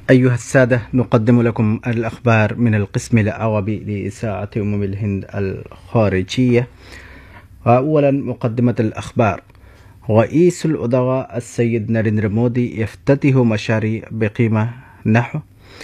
أيها السادة، نقدم لكم الأخبار من القسم العربي لإذاعة الهند الخارجية. وأولا مقدمة الأخبار. رئيس الوزراء السيد ناريندرا مودي يفتتح مشاريع بقيمة نحو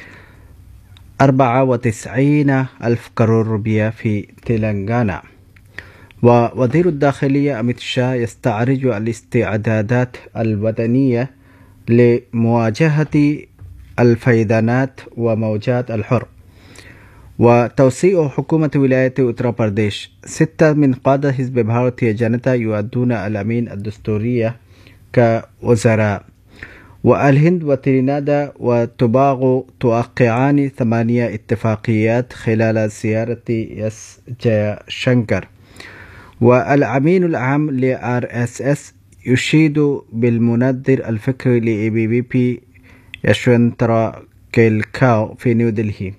94 ألف كرور روبية في تلنغانا. ووزير الداخلية أميت شاه يستعرض الاستعدادات الوطنية لمواجهة الفيضانات وموجات الحر. وتوسيع حكومة ولاية أوتر برديش، 6 من قادة حزب بھارتية جنتا يؤدون الأمين الدستورية كوزراء. والهند وترينادا وتوباغو توقعان 8 اتفاقيات خلال زيارة يس جيشنكر. والأمين العام ل RSS يشيد بالمنظر الفكري ل ABVP يشونترا كيلكاو في نيودلهي.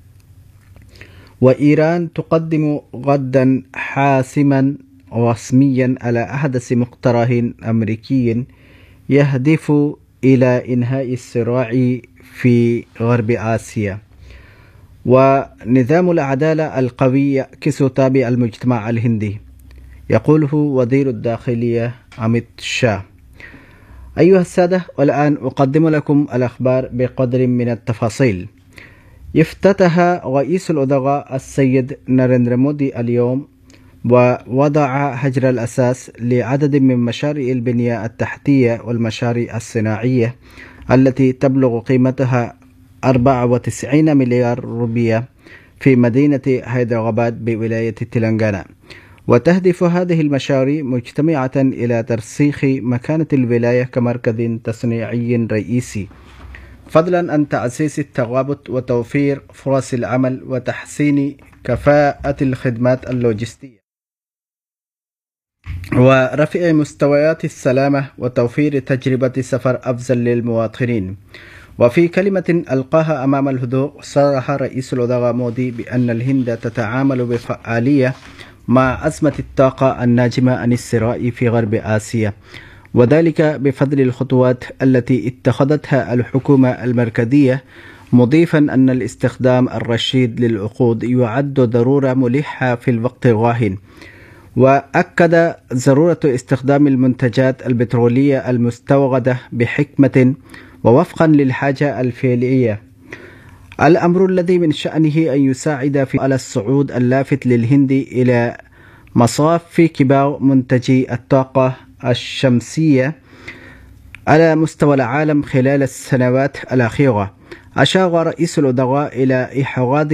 وإيران تقدم غدا حاسما رسميا على أحدث مقترح أمريكي يهدف إلى إنهاء الصراع في غرب آسيا. ونظام العدالة القوي يعكس طابع المجتمع الهندي، يقوله وزير الداخلية أميت شاه. أيها السادة، والآن أقدم لكم الأخبار بقدر من التفاصيل. افتتح رئيس الوزراء السيد ناريندرا مودي اليوم ووضع حجر الأساس لعدد من مشاريع البنية التحتية والمشاريع الصناعية التي تبلغ قيمتها 94 مليار روبية في مدينة هيدراباد بولاية تلنغانا. وتهدف هذه المشاريع مجتمعة إلى ترسيخ مكانة الولاية كمركز تصنيعي رئيسي، فضلا عن تعزيز الترابط وتوفير فرص العمل وتحسين كفاءة الخدمات اللوجستية ورفع مستويات السلامة وتوفير تجربة سفر أفضل للمواطنين. وفي كلمة ألقاها أمام الحضور، صرح رئيس الوزراء مودي بأن الهند تتعامل بفعالية مع أزمة الطاقة الناجمة عن الصراع في غرب آسيا، وذلك بفضل الخطوات التي اتخذتها الحكومة المركزية، مضيفا أن الاستخدام الرشيد للعقود يعد ضرورة ملحة في الوقت الراهن. وأكد ضرورة استخدام المنتجات البترولية المستوردة بحكمة ووفقا للحاجة الفعلية، الأمر الذي من شأنه أن يساعد على الصعود اللافت للهند إلى مصاف كبار منتجي الطاقة الشمسية على مستوى العالم خلال السنوات الأخيرة. أشار رئيس الوزراء إلى إحراز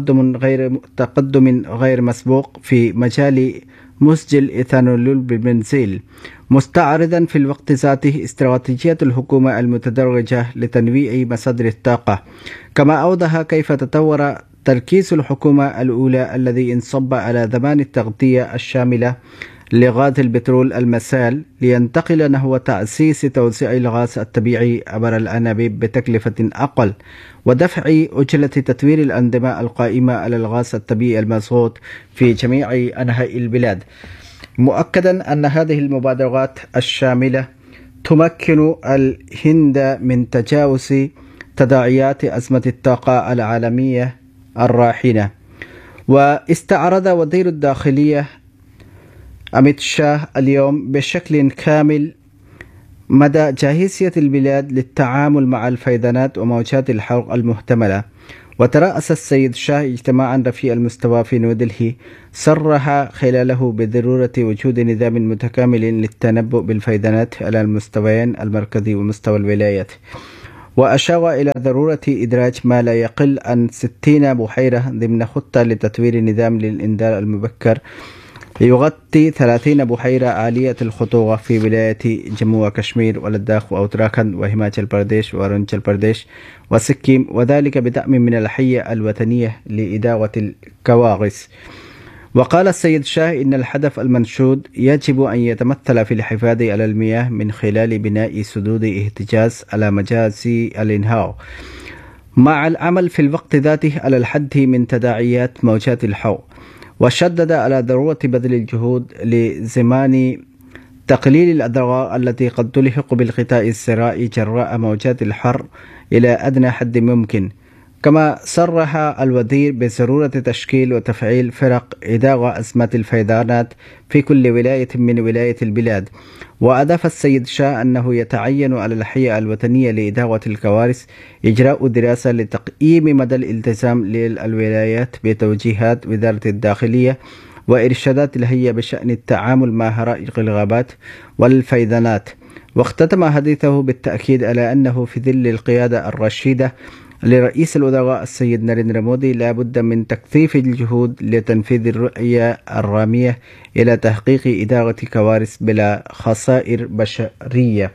تقدم غير مسبوق في مجال مزج الإيثانول بالبنزين، مستعرضا في الوقت ذاته استراتيجية الحكومة المتدرجة لتنويع مصادر الطاقة. كما أوضح كيف تطور تركيز الحكومة الأولى الذي انصب على ضمان التغطية الشاملة لغاز البترول المسال، لينتقل نحو تأسيس توزيع الغاز الطبيعي عبر الأنابيب بتكلفة أقل، ودفع أجرة تطوير الأنظمة القائمة على الغاز الطبيعي المزروط في جميع أنحاء البلاد، مؤكدا أن هذه المبادرات الشاملة تمكن الهند من تجاوز تداعيات أزمة الطاقة العالمية الراهنة. واستعرض وزير الداخلية أميت شاه اليوم بشكل كامل مدى جاهزية البلاد للتعامل مع الفيضانات وموجات الحر المحتملة. وترأس السيد شاه اجتماعا رفيع المستوى في نيودلهي صرح خلاله بضرورة وجود نظام متكامل للتنبؤ بالفيضانات على المستويين المركزي ومستوى الولايات. وأشار إلى ضرورة إدراج ما لا يقل عن 60 بحيرة ضمن خطة لتطوير نظام للإنذار المبكر يغطي 30 بحيرة عالية الخطورة في ولاية جمو وكشمير ولداخ وأوتراخند وهيماچل برديش وأروناچل برديش وسكيم، وذلك بدعم من الحية الوطنية لإدارة الكوارث. وقال السيد شاه إن الهدف المنشود يجب أن يتمثل في الحفاظ على المياه من خلال بناء سدود احتجاز على مجازي الإنهار، مع العمل في الوقت ذاته على الحد من تداعيات موجات الحر. وشدد على ضرورة بذل الجهود لضمان تقليل الأضرار التي قد تلحق بالقطاع الزراعي جراء موجات الحر إلى أدنى حد ممكن. كما صرح الوزير بضرورة تشكيل وتفعيل فرق إدارة أزمات الفيضانات في كل ولاية من ولاية البلاد. وأضاف السيد شاه أنه يتعين على الهيئة الوطنية لإدارة الكوارث إجراء دراسة لتقييم مدى الالتزام للولايات بتوجيهات وزارة الداخلية وإرشادات الهيئة بشأن التعامل مع حرائق الغابات والفيضانات. واختتم حديثه بالتأكيد على أنه في ظل القيادة الرشيدة لرئيس الوزراء السيد ناريندرا مودي لا بد من تكثيف الجهود لتنفيذ الرؤية الرامية إلى تحقيق إدارة كوارث بلا خسائر بشرية.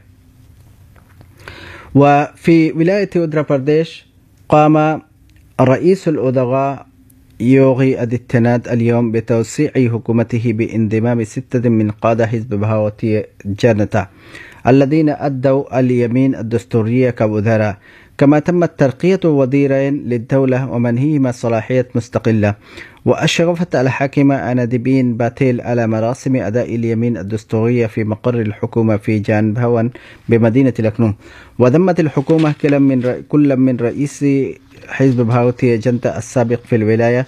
وفي ولاية أندرا برديش قام رئيس الوزراء يوغي آديتيناث اليوم بتوسيع حكومته بانضمام 6 من قادة حزب بهارتية جنتا الذين أدوا اليمين الدستورية كوزراء. كما تمت ترقية وزيرين للدولة ومنحهما صلاحية مستقلة. وأشرفت الحاكمة أناديبين باتيل على مراسم أداء اليمين الدستورية في مقر الحكومة في جان بهوان بمدينة لكنو. وضمت الحكومة كل من رئيس حزب بهارتية جنتا السابق في الولاية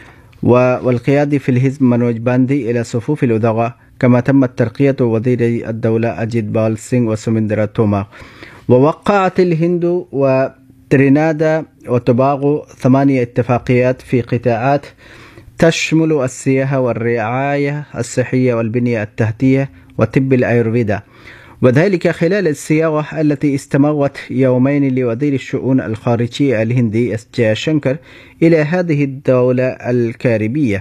والقيادي في الحزب منوج باندي إلى صفوف الوزراء. كما تمت ترقية وزيري الدولة أجيت بال سينغ وسومندرا تومار. ووقعت الهند وترينادا وتوباغو 8 اتفاقيات في قطاعات تشمل السياحة والرعاية الصحية والبنية التحتية وطب الأيurveda، وذلك خلال الزيارة التي استمرت يومين لوزير الشؤون الخارجية الهندي اس جيشنكر إلى هذه الدولة الكاريبية.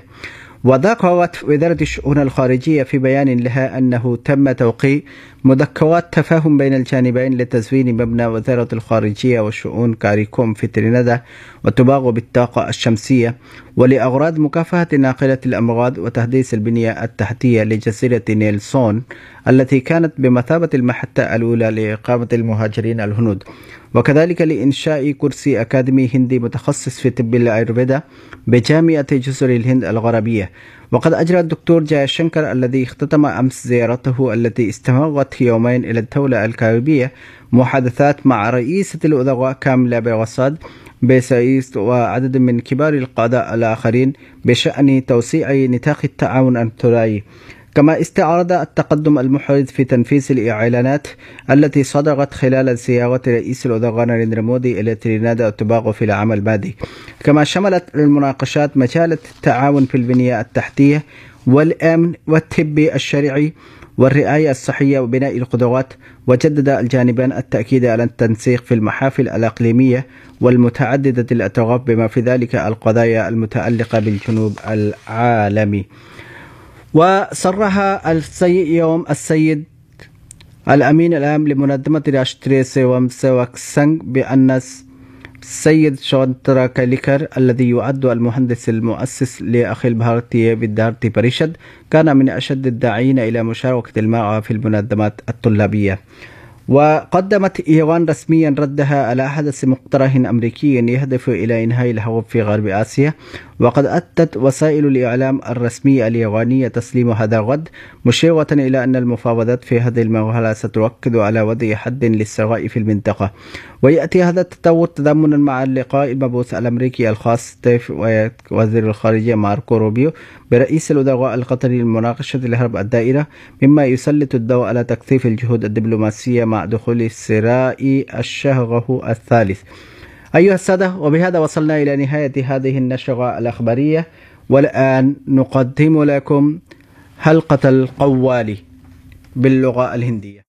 وذكرت وزارة الشؤون الخارجية في بيان لها أنه تم توقيع مذكرات تفاهم بين الجانبين لتزوين مبنى وزارة الخارجية والشؤون كاريكوم في ترينادا وتوباغو بالطاقة الشمسية ولأغراض مكافحة ناقلة الأمراض وتحديث البنية التحتية لجزيرة نيلسون التي كانت بمثابة المحطة الأولى لإقامة المهاجرين الهنود، وكذلك لإنشاء كرسي أكاديمي هندي متخصص في طب الأيurveda بجامعة جزر الهند الغربية. وقد أجرى الدكتور جيشنكر الذي اختتم أمس زيارته التي استمرت يومين إلى الدولة الكاريبية محادثات مع رئيسة الوزراء كاميلا بيرساد بيسايس وعدد من كبار القادة الآخرين بشأن توسيع نطاق التعاون الثنائي. كما استعرض التقدم المحرز في تنفيذ الإعلانات التي صدرت خلال زيارة رئيس الوزراء ناريندرا مودي إلى ترينادا وتوباغو في العام الماضي. كما شملت المناقشات مجال التعاون في البنية التحتية والأمن والطب الشرعي والرعاية الصحية وبناء القدرات. وجدد الجانبان التأكيد على التنسيق في المحافل الإقليمية والمتعددة الأطراف بما في ذلك القضايا المتعلقة بالجنوب العالمي. وصرح السيد الأمين العام لمنظمة راشتريا سيوام سيواك سنغ بأن السيد شونترا كاليكر الذي يعد المهندس المؤسس لأخيل بهارتية بالدارتي بريشد كان من أشد الداعين إلى مشاركة المرأة في المنظمات الطلابية. وقدمت إيران رسميا ردها على حدث مقترح أمريكي يهدف إلى إنهاء الحروب في غرب آسيا. وقد أتت وسائل الإعلام الرسمية الإيرانية تسليم هذا الرد، مشيرة إلى أن المفاوضات في هذه المرحلة ستركز على وضع حد للصراع في المنطقة. ويأتي هذا التطور تضامنا مع اللقاء المبعوث الأمريكي الخاص ستيف وزير الخارجية ماركو روبيو برئيس الوزراء القطري لمناقشة الحرب الدائرة، مما يسلط الضوء على تكثيف الجهود الدبلوماسية مع دخول الصراع الشهر الثالث. أيها السادة، وبهذا وصلنا إلى نهاية هذه النشرة الأخبارية، والآن نقدم لكم حلقة القوالي باللغة الهندية.